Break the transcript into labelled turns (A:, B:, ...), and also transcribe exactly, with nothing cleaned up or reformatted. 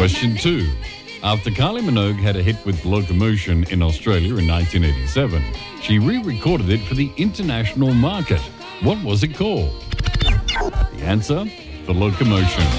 A: Question two. After Kylie Minogue had a hit with Locomotion in Australia in nineteen eighty-seven, she re-recorded it for the international market. What was it called? The answer for Locomotion.